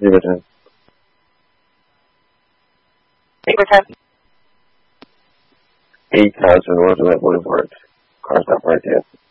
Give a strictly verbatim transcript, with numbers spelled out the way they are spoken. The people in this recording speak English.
Zebra ten. Zebra ten. Eight thousand north of that boulevard. Car stop right there.